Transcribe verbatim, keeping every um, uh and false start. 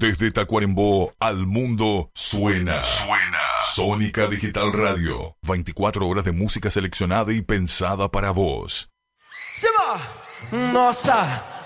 Desde Tacuarembó al mundo suena. Suena. Sónica Digital Radio. veinticuatro horas de música seleccionada y pensada para vos. Se va. Nossa.